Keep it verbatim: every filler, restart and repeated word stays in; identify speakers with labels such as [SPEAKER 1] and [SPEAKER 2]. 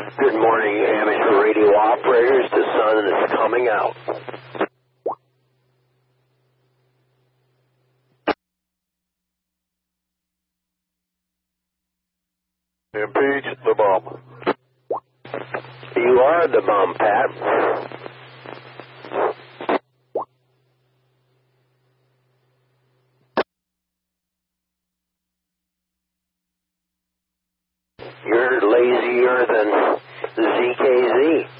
[SPEAKER 1] Good morning, amateur radio operators. The sun is coming out.
[SPEAKER 2] Impeach the bomb.
[SPEAKER 1] You are the bomb, Pat. You're lazier than Z K Z.